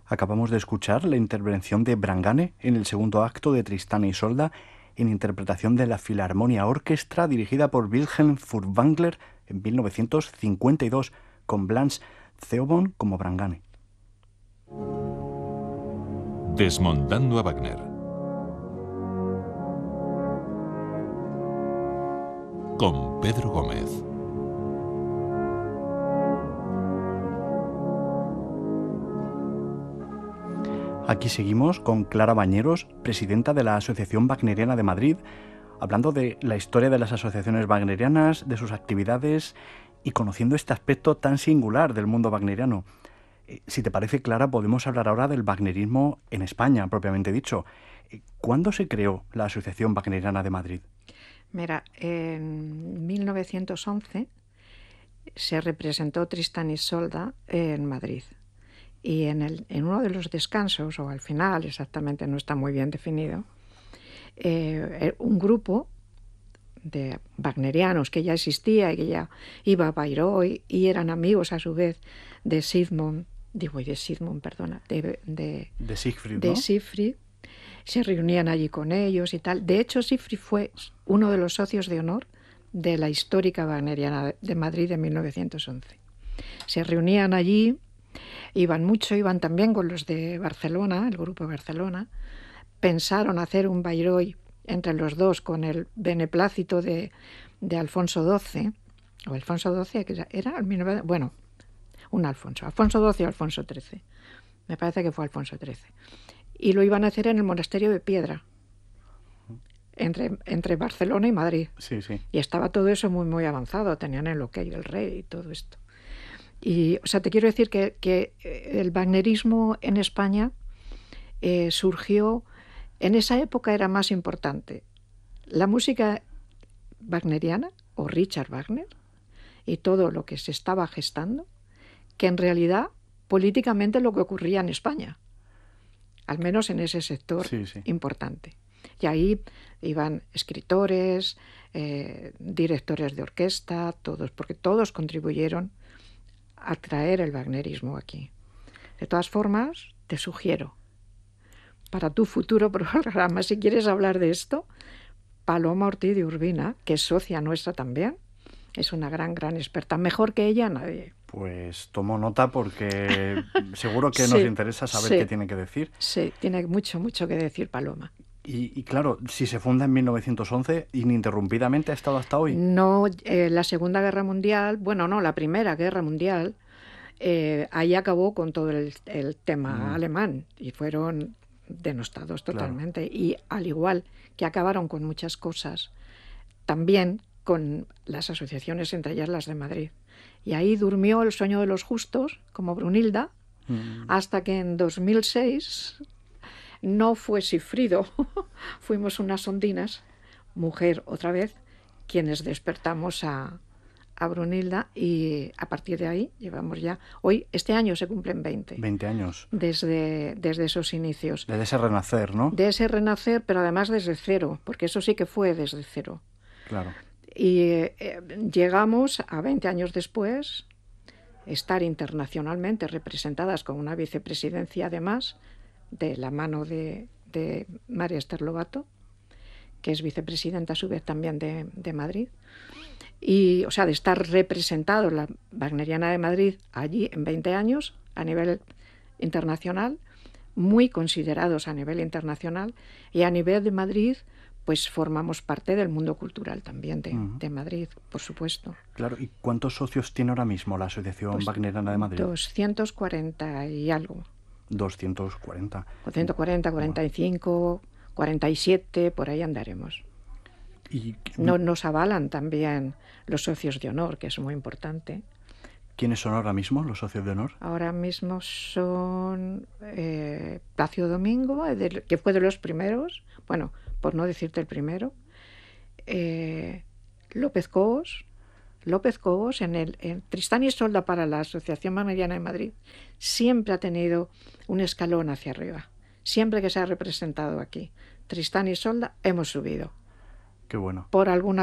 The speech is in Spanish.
Acabamos de escuchar la intervención de Brangane en el segundo acto de Tristán e Isolda, en interpretación de la Filarmonia Orchestra dirigida por Wilhelm Furtwängler en 1952, con Blanche Theobald como Brangane. Desmontando a Wagner. Con Pedro Gómez. Aquí seguimos con Clara Bañeros, presidenta de la Asociación Wagneriana de Madrid, hablando de la historia de las asociaciones wagnerianas, de sus actividades y conociendo este aspecto tan singular del mundo wagneriano. Si te parece, Clara, podemos hablar ahora del wagnerismo en España, propiamente dicho. ¿Cuándo se creó la Asociación Wagneriana de Madrid? Mira, en 1911 se representó Tristán y Isolda en Madrid. Y en uno de los descansos, o al final, exactamente no está muy bien definido, un grupo de wagnerianos que ya existía y que ya iba a Bayreuth y eran amigos a su vez de Sigfrid, ¿no? Sigfrid, se reunían allí con ellos y tal. De hecho, Sigfrid fue uno de los socios de honor de la histórica Wagneriana de Madrid de 1911. Se reunían allí, iban mucho, iban también con los de Barcelona, el grupo de Barcelona. Pensaron hacer un Bayreuth entre los dos con el beneplácito de Alfonso XII, o Alfonso XII, que era un Alfonso XII o Alfonso XIII. Me parece que fue Alfonso XIII. Y lo iban a hacer en el monasterio de Piedra, entre Barcelona y Madrid. Sí, sí. Y estaba todo eso muy, muy avanzado, tenían el ok del rey y todo esto. Y, o sea, te quiero decir que el wagnerismo en España surgió, en esa época era más importante la música wagneriana, o Richard Wagner, y todo lo que se estaba gestando, que en realidad políticamente lo que ocurría en España, al menos en ese sector importante. Y ahí iban escritores, directores de orquesta, todos, porque todos contribuyeron a traer el wagnerismo aquí. De todas formas, te sugiero, para tu futuro programa, si quieres hablar de esto, Paloma Ortiz de Urbina, que es socia nuestra también, es una gran experta. Mejor que ella, nadie. Pues tomo nota porque seguro que nos interesa saber qué tiene que decir. Sí, tiene mucho que decir Paloma. Y claro, si se funda en 1911, ininterrumpidamente ha estado hasta hoy. No, la Segunda Guerra Mundial, la Primera Guerra Mundial, ahí acabó con todo el tema alemán y fueron denostados totalmente. Claro. Y al igual que acabaron con muchas cosas, también con las asociaciones, entre ellas las de Madrid. Y ahí durmió el sueño de los justos, como Brunilda, hasta que en 2006 no fue Sigfrido, fuimos unas ondinas, mujer otra vez, quienes despertamos a Brunilda, y a partir de ahí llevamos ya, este año se cumplen 20. 20 años. Desde esos inicios. Desde ese renacer, ¿no? De ese renacer, pero además desde cero, porque eso sí que fue desde cero. Claro. Y llegamos a 20 años después, estar internacionalmente representadas con una vicepresidencia además, de la mano de María Esther Lobato, que es vicepresidenta a su vez también de Madrid. Y, o sea, de estar representado la Wagneriana de Madrid allí en 20 años a nivel internacional, muy considerados a nivel internacional, y a nivel de Madrid, pues formamos parte del mundo cultural también de Madrid, por supuesto. Claro, ¿y cuántos socios tiene ahora mismo la Asociación Wagneriana de Madrid? 240 y algo. 240. 240, 45, 47, por ahí andaremos. Y nos avalan también los socios de honor, que es muy importante. ¿Quiénes son ahora mismo los socios de honor? Ahora mismo son Plácido Domingo, que fue de los primeros, bueno, por no decirte el primero, López Cobos en Tristán y Isolda para la Asociación Wagneriana de Madrid siempre ha tenido un escalón hacia arriba. Siempre que se ha representado aquí Tristán y Isolda hemos subido. Qué bueno. Por alguna